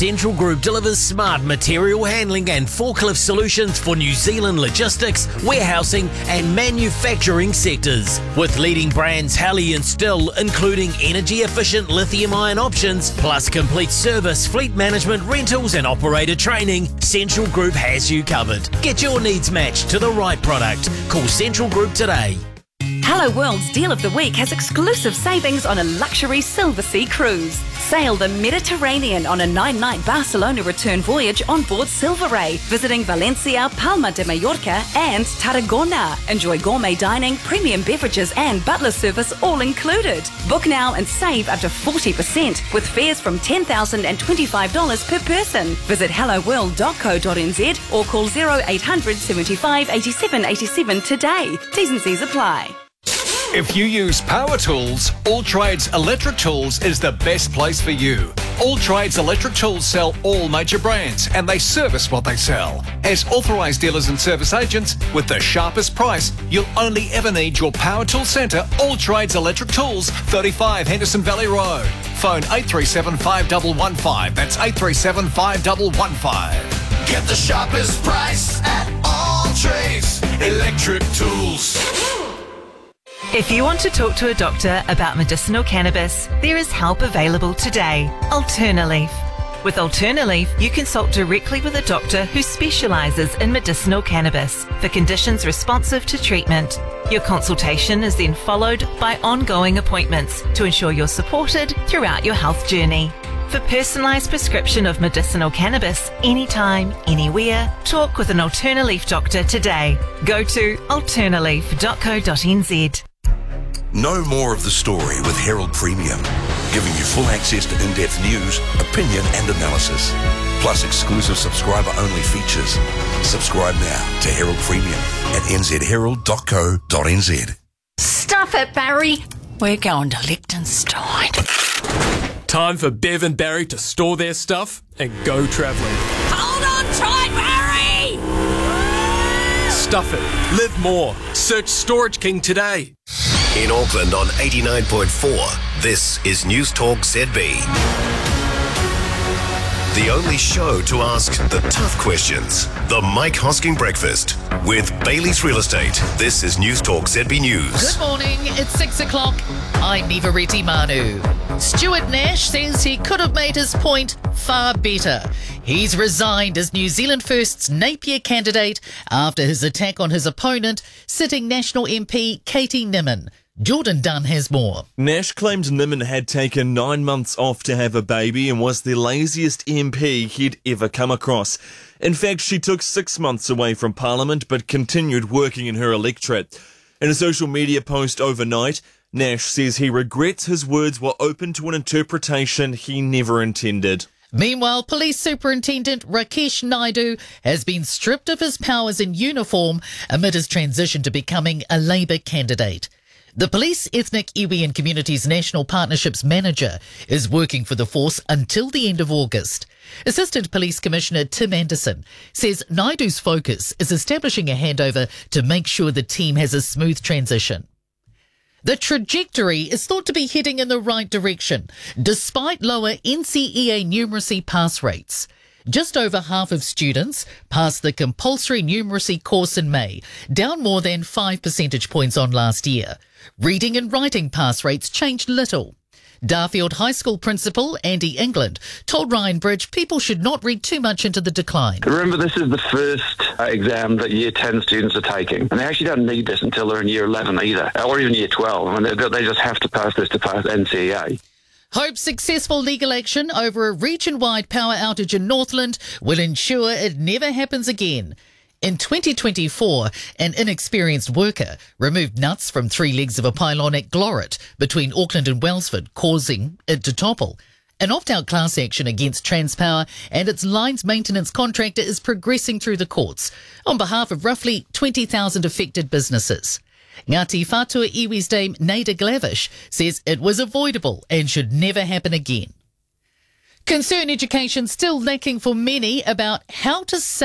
Central Group delivers smart material handling and forklift solutions for New Zealand logistics, warehousing and manufacturing sectors. With leading brands Halley and Still, including energy-efficient lithium-ion options, plus complete service, fleet management, rentals and operator training, Central Group has you covered. Get your needs matched to the right product. Call Central Group today. Hello World's Deal of the Week has exclusive savings on a luxury Silver Sea cruise. Sail the Mediterranean on a 9-night Barcelona return voyage on board Silver Ray, visiting Valencia, Palma de Mallorca and Tarragona. Enjoy gourmet dining, premium beverages and butler service all included. Book now and save up to 40% with fares from $10,025 per person. Visit helloworld.co.nz or call 0800 75 87 87 today. T's and C's apply. If you use power tools, All Trades Electric Tools is the best place for you. All Trades Electric Tools sell all major brands and they service what they sell. As authorised dealers and service agents, with the sharpest price, you'll only ever need your power tool centre, All Trades Electric Tools, 35 Henderson Valley Road. Phone 837 5115. That's 837 5115. Get the sharpest price at All Trades Electric Tools. If you want to talk to a doctor about medicinal cannabis, there is help available today. Alternaleaf. With Alternaleaf, you consult directly with a doctor who specialises in medicinal cannabis for conditions responsive to treatment. Your consultation is then followed by ongoing appointments to ensure you're supported throughout your health journey. For personalised prescription of medicinal cannabis, anytime, anywhere, talk with an Alternaleaf doctor today. Go to alternaleaf.co.nz. Know more of the story with Herald Premium, giving you full access to in-depth news, opinion and analysis, plus exclusive subscriber-only features. Subscribe now to Herald Premium at nzherald.co.nz. Stuff it, Barry. We're going to Liechtenstein. Time for Bev and Barry to store their stuff and go travelling. Hold on tight, Barry! Stuff it. Live more. Search Storage King today. In Auckland on 89.4, this is News Talk ZB. The only show to ask the tough questions. The Mike Hosking Breakfast with Bailey's Real Estate. This is News Talk ZB News. Good morning, it's 6 o'clock. I'm Nivareti Manu. Stuart Nash says he could have made his point far better. He's resigned as New Zealand First's Napier candidate after his attack on his opponent, sitting National MP Katie Nimmin. Jordan Dunn has more. Nash claimed Nimmin had taken 9 months off to have a baby and was the laziest MP he'd ever come across. In fact, she took 6 months away from Parliament but continued working in her electorate. In a social media post overnight, Nash says he regrets his words were open to an interpretation he never intended. Meanwhile, Police Superintendent Rakesh Naidu has been stripped of his powers in uniform amid his transition to becoming a Labour candidate. The Police, Ethnic, Iwi and Communities National Partnerships Manager is working for the force until the end of August. Assistant Police Commissioner Tim Anderson says Naidu's focus is establishing a handover to make sure the team has a smooth transition. The trajectory is thought to be heading in the right direction, despite lower NCEA numeracy pass rates. Just over half of students passed the compulsory numeracy course in May, down more than 5 percentage points on last year. Reading and writing pass rates changed little. Darfield High School principal Andy England told Ryan Bridge people should not read too much into the decline. Remember, this is the first exam that Year 10 students are taking, and they actually don't need this until they're in Year 11 either, or even Year 12. I mean, they just have to pass this to pass NCEA. Hope's successful legal action over a region-wide power outage in Northland will ensure it never happens again. In 2024, an inexperienced worker removed nuts from 3 legs of a pylon at Glorit between Auckland and Wellsford, causing it to topple. An opt-out class action against Transpower and its lines maintenance contractor is progressing through the courts on behalf of roughly 20,000 affected businesses. Ngāti Whātua Iwi's dame Naida Glavish says it was avoidable and should never happen again. Concern education still lacking for many about how to